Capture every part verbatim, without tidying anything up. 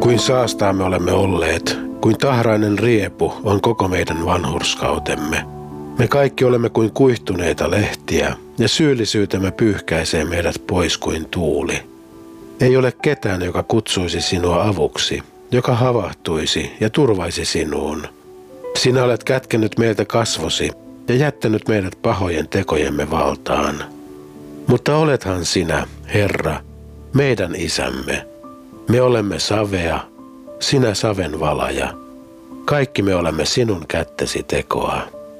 Kuin saastaa me olemme olleet, kuin tahrainen riepu on koko meidän vanhurskautemme. Me kaikki olemme kuin kuihtuneita lehtiä, ja syyllisyytemme pyyhkäisee meidät pois kuin tuuli. Ei ole ketään, joka kutsuisi sinua avuksi, joka havahtuisi ja turvaisi sinuun. Sinä olet kätkenyt meiltä kasvosi ja jättänyt meidät pahojen tekojemme valtaan. Mutta olethan sinä, Herra, meidän isämme. Me olemme savea, sinä saven valaja. Kaikki me olemme sinun kättesi tekoa.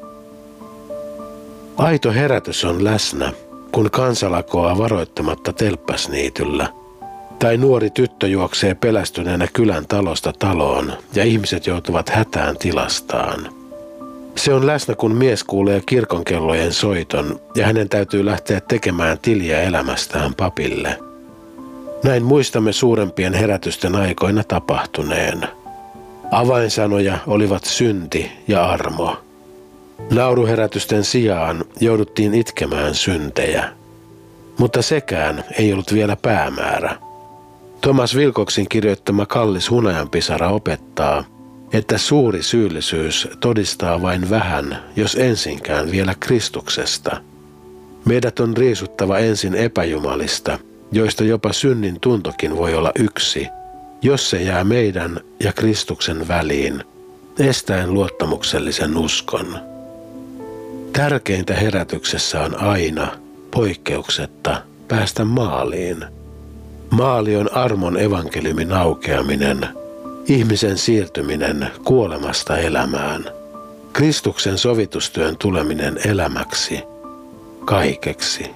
Aito herätys on läsnä, kun kansa lakoaa varoittamatta telppasniityllä. Tai nuori tyttö juoksee pelästyneenä kylän talosta taloon ja ihmiset joutuvat hätään tilastaan. Se on läsnä, kun mies kuulee kirkonkellojen soiton ja hänen täytyy lähteä tekemään tiliä elämästään papille. Näin muistamme suurempien herätysten aikoina tapahtuneen. Avainsanoja olivat synti ja armo. Nauruherätysten sijaan jouduttiin itkemään syntejä. Mutta sekään ei ollut vielä päämäärä. Thomas Wilcoxin kirjoittama kallis hunajanpisara opettaa, että suuri syyllisyys todistaa vain vähän, jos ensinkään vielä Kristuksesta. Meidät on riisuttava ensin epäjumalista, joista jopa synnin tuntokin voi olla yksi, jos se jää meidän ja Kristuksen väliin, estäen luottamuksellisen uskon. Tärkeintä herätyksessä on aina, poikkeuksetta, päästä maaliin. Maali on armon evankeliumin aukeaminen, ihmisen siirtyminen kuolemasta elämään, Kristuksen sovitustyön tuleminen elämäksi, kaikeksi.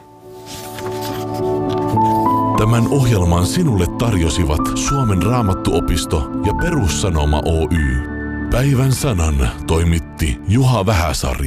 Tämän ohjelman sinulle tarjosivat Suomen Raamattuopisto ja Perussanoma Oy. Päivän sanan toimitti Juha Vähäsarja.